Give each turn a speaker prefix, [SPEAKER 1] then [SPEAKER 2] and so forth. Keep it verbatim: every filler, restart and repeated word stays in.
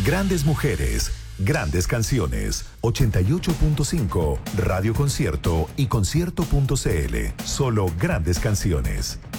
[SPEAKER 1] Grandes mujeres, grandes canciones. ochenta y ocho punto cinco, Radio Concierto y concierto punto c l. Solo grandes canciones.